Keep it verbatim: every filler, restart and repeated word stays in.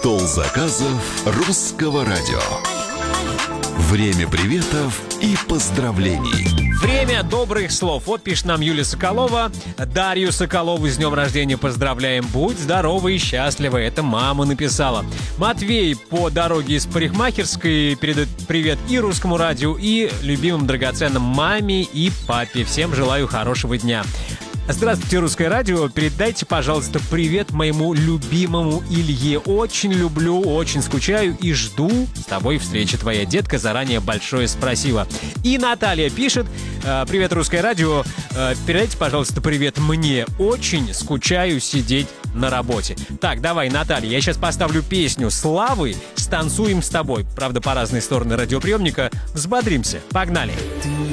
Стол заказов русского радио. Время приветов и поздравлений. Время добрых слов. Вот пишет нам Юлия Соколова. Дарью Соколову с днем рождения поздравляем. Будь здоровы и счастливы. Это мама написала. Матвей по дороге из парикмахерской передает привет и русскому радио, и любимым драгоценным маме и папе. Всем желаю хорошего дня. Здравствуйте, Русское радио. Передайте, пожалуйста, привет моему любимому Илье. Очень люблю, очень скучаю и жду с тобой встречи. Твоя детка заранее большое спасибо. И Наталья пишет: привет, Русское радио. Передайте, пожалуйста, привет мне. Очень скучаю сидеть на работе. Так, давай, Наталья, я сейчас поставлю песню Славы «Станцуем с тобой». Правда, по разные стороны радиоприемника. Взбодримся. Погнали. Ты